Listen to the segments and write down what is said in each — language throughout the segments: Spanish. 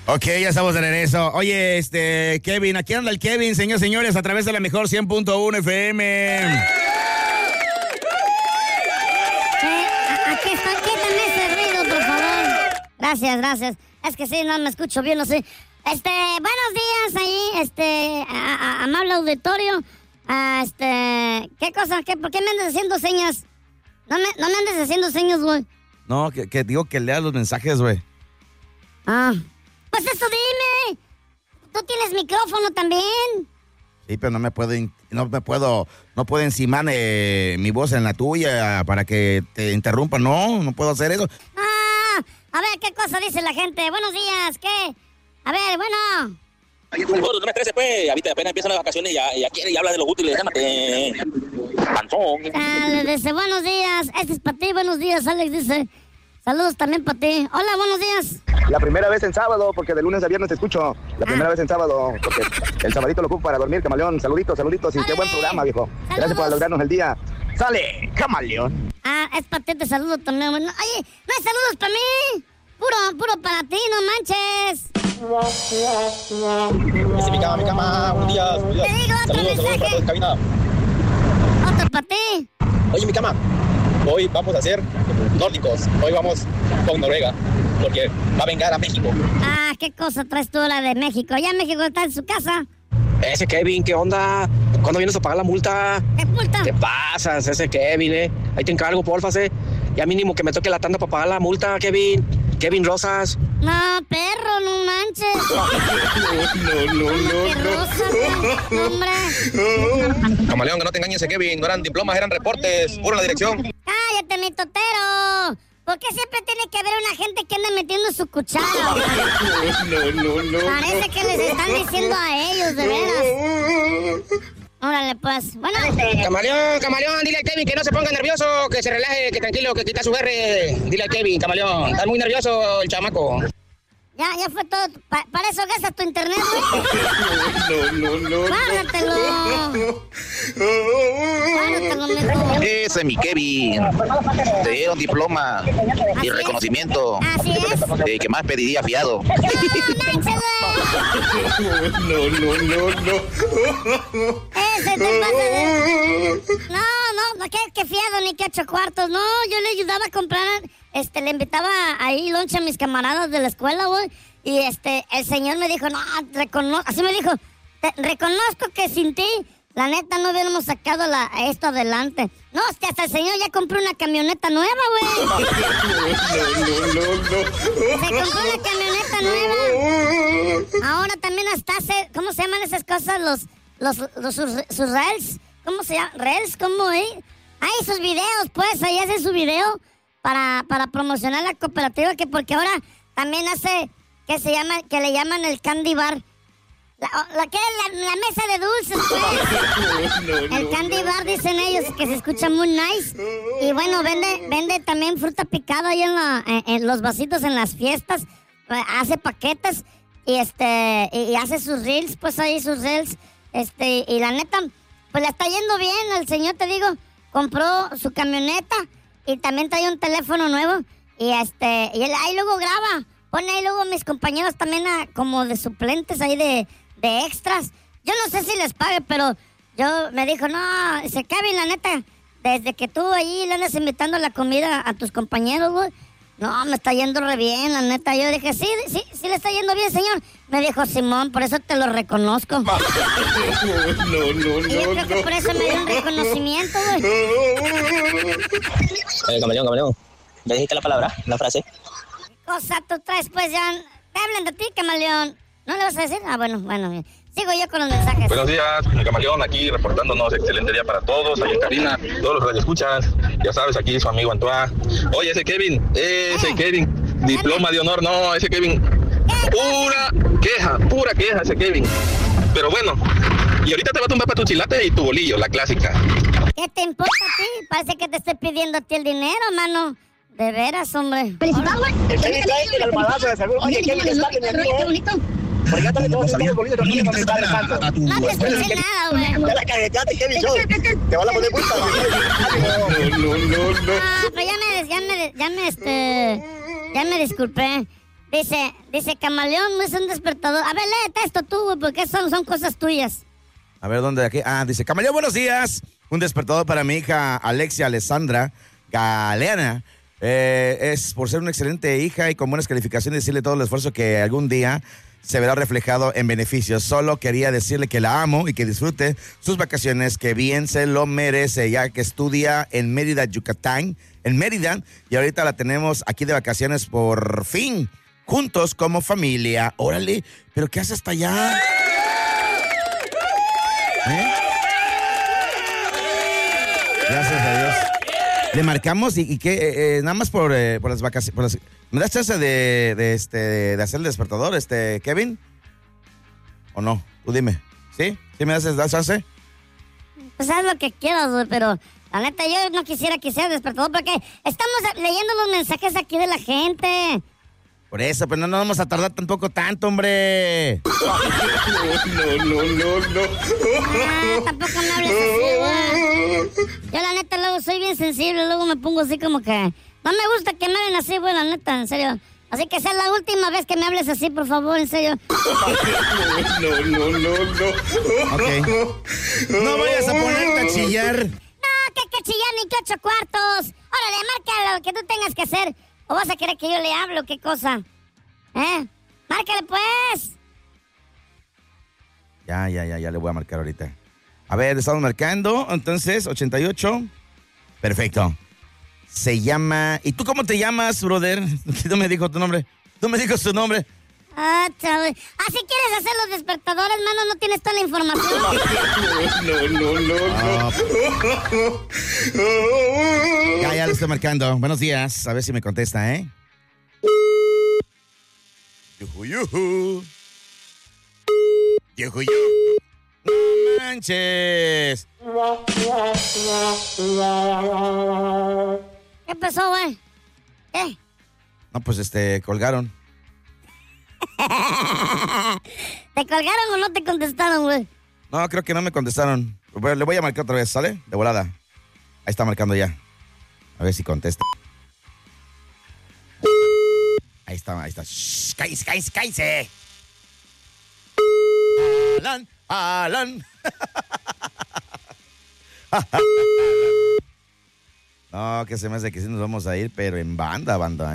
Ok, ya estamos de regreso. Oye, Kevin, aquí anda el Kevin, señores, a través de la mejor 100.1 FM. Aquí está, quítame ese ruido, por favor. Gracias. Es que sí, no me escucho bien, no sé. Buenos días ahí, amable auditorio. ¿Qué cosa? ¿Por qué me andas haciendo señas? No me andes haciendo señas, güey. No, que digo que leas los mensajes, güey. Pues eso dime. Tú tienes micrófono también. Sí, pero no puedo encimar mi voz en la tuya para que te interrumpa. No puedo hacer eso. A ver, ¿qué cosa dice la gente? Buenos días, ¿qué? A ver, bueno. No me estreses, pues. Ahorita apenas empiezan las vacaciones y ya habla de los útiles. Déjate. Panzón. Le dice, buenos días. Este es para ti, buenos días, Alex, dice. Saludos también para ti. Hola, buenos días. La primera vez en sábado, porque de lunes a viernes te escucho. La primera vez en sábado, porque el sabadito lo ocupo para dormir, camaleón. Saluditos, y qué buen programa, viejo. Saludos. Gracias por alegrarnos el día. ¡Sale, camaleón! Es para ti, te saludo también. Oye, no hay saludos para mí. Puro para ti, no manches. Mi cama, buenos días. Te digo otro Saludos para todos en cabina. Otro para ti. Oye, mi cama, hoy vamos a ser nórdicos. Hoy vamos con Noruega, porque va a vengar a México. ¿Qué cosa traes tú la de México? Ya México está en su casa. Ese Kevin, ¿qué onda? ¿Cuándo vienes a pagar la multa? ¿Qué multa? ¿Qué pasas, ese Kevin, Ahí te encargo, porfa, Ya mínimo que me toque la tanda para pagar la multa, Kevin. Kevin Rosas. No, perro, no manches. No, hombre. Camaleón, que no te engañes, Kevin. No eran diplomas, eran reportes. Puro la dirección. Cállate, mi totero. ¿Por qué siempre tiene que haber una gente que anda metiendo su cuchara? Parece que les están diciendo a ellos, de veras. Órale, pues. Bueno. Camaleón, dile al Kevin que no se ponga nervioso, que se relaje, que tranquilo, que quita su R. Dile al Kevin, Camaleón. Está muy nervioso el chamaco. Ya fue todo. ¿Para eso gastas tu internet, güey? Guárdatelo. Guárdatelo, mijo. Ese es mi Kevin. Te dieron diploma y reconocimiento. Así es. De que más pediría fiado. No, ese te pasa de... No, que fiado ni que 8 cuartos. No, yo le ayudaba a comprar... le invitaba ahí lunch a mis camaradas de la escuela, güey. Y el señor me dijo, no, así me dijo, reconozco que sin ti, la neta, no hubiéramos sacado esto adelante. No, hasta el señor ya compró una camioneta nueva, güey. Se compró una camioneta nueva. Ahora también hasta hace, ¿cómo se llaman esas cosas? Sus reels. ¿Cómo se llama? ¿Reels? ¿Cómo, Hay sus videos, pues, ahí hace su video para promocionar la cooperativa, que porque ahora también hace, que le llaman el candy bar. La mesa de dulces, pues. El candy bar, dicen ellos, que se escucha muy nice. Y bueno, vende también fruta picada ahí en los vasitos en las fiestas. Hace paquetes y hace sus reels, pues ahí sus reels. Y la neta, pues le está yendo bien al señor, te digo. Compró su camioneta y también trae un teléfono nuevo. Y él ahí luego graba. Pone ahí luego mis compañeros también como de suplentes ahí de extras. Yo no sé si les pague, pero me dijo, no, dice, Kevin, la neta, desde que tú ahí le andas invitando la comida a tus compañeros, güey, no, me está yendo re bien, la neta. Yo dije, sí le está yendo bien, señor. Me dijo, Simón, por eso te lo reconozco. Y yo creo que por eso me dio un reconocimiento, güey. Camaleón, ¿ya dijiste la frase? ¿Qué cosa tú traes, pues, ya? Te hablan de ti, camaleón. ¿No le vas a decir? Bueno. Sigo yo con los mensajes. Buenos días, el Camaleón aquí reportándonos. Excelente día para todos, ahí en cabina, todos los radioescuchas. Ya sabes, aquí su amigo Antoine. Oye, ese Kevin, diploma de honor, no, ese Kevin, pura queja ese Kevin. Pero bueno, y ahorita te va a tumbar para tu chilate y tu bolillo, la clásica. ¿Qué te importa a ti? Parece que te estoy pidiendo a ti el dinero, mano. De veras, hombre. El Kevin trae el almadazo de seguro. Oye, Kevin, está bien, qué bonito. Porque ya también todos los bolitos también con el padre santo. No te escuché nada, güey. Ya la cajeteaste, Kevin, te van a poner culpa. No, pero ya me disculpé. Dice Camaleón no es un despertador. A ver, léete esto tú, güey, porque son cosas tuyas. A ver, ¿dónde? Aquí. Dice, Camaleón, buenos días. Un despertador para mi hija Alexia Alessandra Galeana. Es por ser una excelente hija y con buenas calificaciones, decirle todo el esfuerzo que algún día se verá reflejado en beneficios. Solo quería decirle que la amo y que disfrute sus vacaciones, que bien se lo merece, ya que estudia en Mérida, Yucatán, en Mérida, y ahorita la tenemos aquí de vacaciones por fin, juntos como familia. Órale, ¿pero qué hace hasta allá? Gracias a Dios. Le marcamos y que nada más por las vacaciones. ¿Me das chance de hacer el despertador, Kevin? ¿O no? Tú dime. ¿Sí? ¿Sí me das chance? Pues haz lo que quieras, güey, pero la neta yo no quisiera que sea el despertador porque estamos leyendo los mensajes aquí de la gente. Por eso, pero no vamos a tardar tampoco tanto, hombre. No. Tampoco me hables así, güey. Yo la neta luego soy bien sensible, luego me pongo así como que... No me gusta que me hablen así, güey, la neta, en serio. Así que sea la última vez que me hables así, por favor, en serio. No. Ok. No vayas a ponerte a chillar. No, que chillar ni que 8 cuartos. Órale, marca lo que tú tengas que hacer. ¿O vas a querer que yo le hable o qué cosa? Márcale, pues. Ya le voy a marcar ahorita. A ver, estamos marcando, entonces, 88. Perfecto. Se llama... ¿Y tú cómo te llamas, brother? ¿Tú me dijo tu nombre? ¿Tú me dijo su nombre? Chaval. Si quieres hacer los despertadores, mano, no tienes toda la información. No. Ya le estoy marcando. Buenos días. A ver si me contesta, ¿eh? Yuhu. ¡No manches! ¿Qué pasó, güey? No, pues colgaron. ¿Te colgaron o no te contestaron, güey? No, creo que no me contestaron. Le voy a marcar otra vez, ¿sale? De volada. Ahí está marcando ya. A ver si contesta. Ahí está. Shh, cállese. Alan. No, que se me hace que sí nos vamos a ir, pero en banda, ¿eh?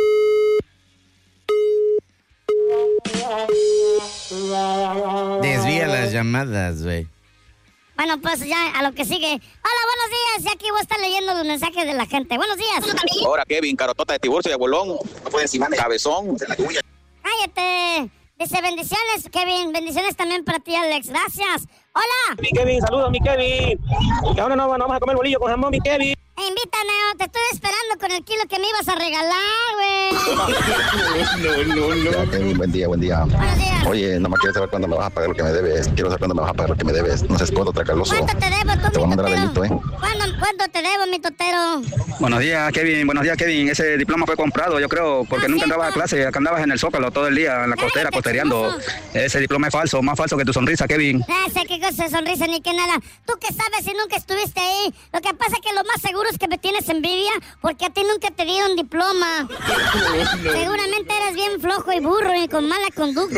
Desvía las llamadas, güey. Bueno, pues ya a lo que sigue. Hola, buenos días. Y aquí voy a estar leyendo los mensajes de la gente. Buenos días. Ahora, Kevin, carotota de tiburcio y abuelón. No pueden encima, cabezón. Cállate. Dice, bendiciones, Kevin. Bendiciones también para ti, Alex. Gracias. Hola. Mi Kevin, saludos, mi Kevin. Que ahora no vamos a comer bolillo con jamón, mi Kevin. Invítame, te estoy esperando con el kilo que me ibas a regalar, güey. No. Ya, Kevin, buen día. Buenos días. Oye, nomás quiero saber cuándo me vas a pagar lo que me debes. No seas codo, tracaloso. ¿Cuánto te debo tú, Te voy a mi mandar a totero? delito, ¿Cuánto te debo, mi totero? Buenos días, Kevin. Ese diploma fue comprado, yo creo, porque nunca andabas a clase. Acá andabas en el Zócalo todo el día, en la costera, costereando. Ese diploma es falso, más falso que tu sonrisa, Kevin. Sé qué cosa de sonrisa ni qué nada. ¿Tú qué sabes si nunca estuviste ahí? Lo que pasa es que lo más seguro es que me tienes envidia porque a ti nunca te dieron diploma. Seguramente eres bien flojo y burro y con mala conducta.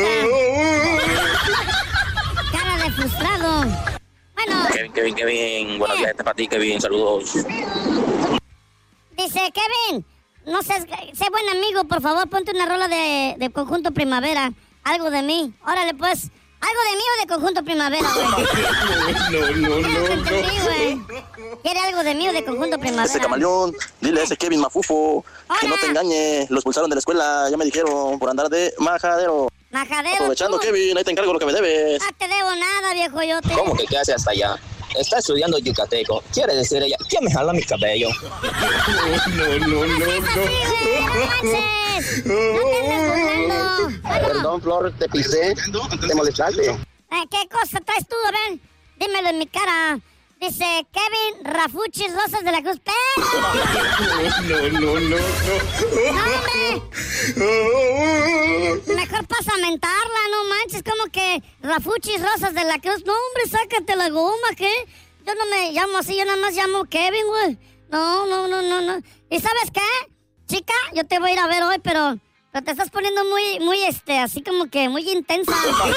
Cara de frustrado. Bueno. Kevin. Buenos días, para ti, Kevin. Saludos. Dice, Kevin, no sé buen amigo, por favor, ponte una rola de Conjunto Primavera. Algo de mí. Órale, pues. ¿Algo de mí o de Conjunto Primavera, güey? No. ¿Quiere algo de mí o de Conjunto Primavera? Ese Camaleón, dile a ese Kevin Mafufo que no te engañe. Lo expulsaron de la escuela, ya me dijeron, por andar de majadero. Aprovechando, Kevin, ahí te encargo lo que me debes. No te debo nada, viejo yote. ¿Cómo que qué hace hasta allá? Está estudiando yucateco. Quiere decir ella, ¿quién me jala mi cabello? No. Perdón, Flor, te pisé. Te molestaste. ¿Qué cosa traes tú? A ver, dímelo en mi cara. Dice Kevin Rafuchis Rosas de la Cruz. No. ¡Hombre! Mejor pasa a mentarla, no manches, como que Rafuchis Rosas de la Cruz. No, hombre, sácate la goma, ¿qué? Yo no me llamo así, yo nada más llamo Kevin, güey. No. ¿Y sabes qué? Chica, yo te voy a ir a ver hoy, pero Pero te estás poniendo muy, así como que muy intensa.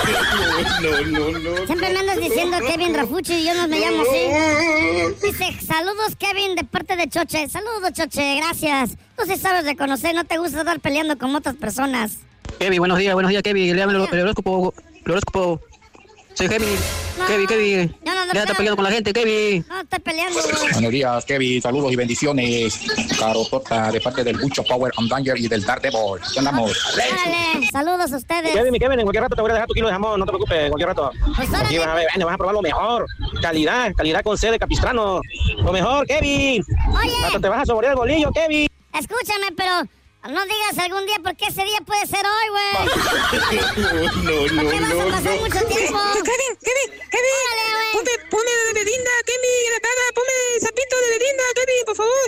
No. Siempre me andas diciendo Kevin Rafucci y yo no me llamo así. Dice, saludos Kevin de parte de Choche. Saludos Choche, gracias. Tú sí sabes reconocer, no te gusta estar peleando con otras personas. Kevin, buenos días, Kevin. Léame el horóscopo. Soy Kevin. No, Kevin. yo no ando Ya estás peleando con la gente, Kevin. No, estoy peleando, güey. Buenos días, Kevin. Saludos y bendiciones. Carotota de parte del Bucho Power and Danger y del Daredevil. ¿Qué andamos? Dale, saludos a ustedes. Kevin, en cualquier rato te voy a dejar tu kilo de jamón, no te preocupes, en cualquier rato. Pues Aquí vas a probar lo mejor. Calidad con C de Capistrano. Lo mejor, Kevin. Oye. Hasta te vas a saborear el bolillo, Kevin. Escúchame, pero no digas algún día porque ese día puede ser hoy, güey. No. Porque vas a pasar mucho tiempo. Kevin. Órale, güey. Ponme de Belinda, Kevin, en la cara. Ponme sapito de Belinda, Kevin, por favor.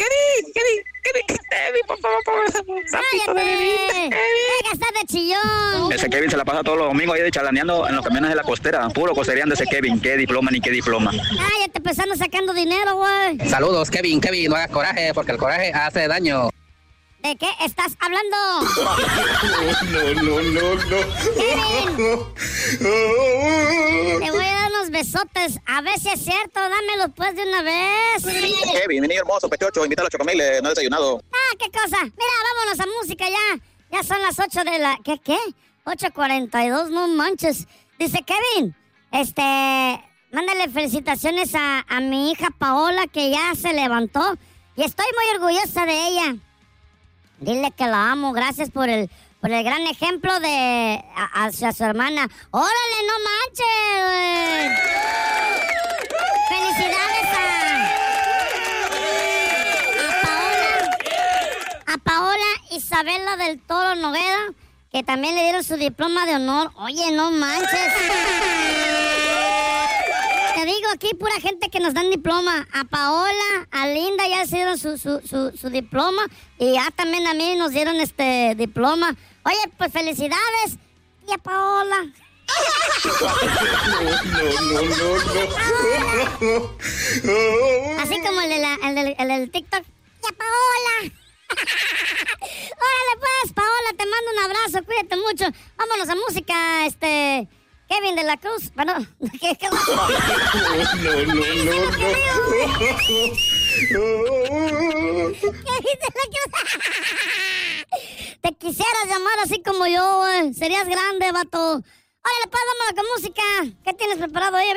Kevin, por favor, sapito de Belinda. ¡Cállate! ¡Deja estar de chillón! Ese Kevin se la pasa todos los domingos ahí chalaneando en los camiones de la costera. Puro costereando ese Kevin. Qué diploma ni qué diploma. Cállate, pues ando sacando dinero, güey. Saludos, Kevin, no hagas coraje, porque el coraje hace daño. ¿De qué estás hablando? No. Kevin, te voy a dar unos besotes. A ver si es cierto, dámelos pues de una vez. Kevin, mi niño hermoso, pechocho, invítalo a Chocomile, no he desayunado. Ah, qué cosa. Mira, vámonos a música ya. Ya son las 8 de la... ¿Qué? 8:42, no manches. Dice Kevin, mándale felicitaciones a mi hija Paola, que ya se levantó. Y estoy muy orgullosa de ella. Dile que la amo, gracias por el gran ejemplo hacia su hermana. ¡Órale, no manches! ¡Felicidades a Paola Isabela del Toro Noguera, que también le dieron su diploma de honor. Oye, no manches. Te digo, aquí pura gente que nos dan diploma. A Paola, a Linda ya se dieron su diploma. Y ya también a mí nos dieron diploma. Oye, pues felicidades. Y a Paola. Así como el del TikTok. Y a Paola. Órale pues, Paola, te mando un abrazo. Cuídate mucho. Vámonos a música, Kevin de la Cruz, bueno, ¿qué? No. Kevin de la Cruz. Te quisieras llamar así como yo, güey. Serías grande, vato. Órale, pues, vámonos con música. ¿Qué tienes preparado ahí?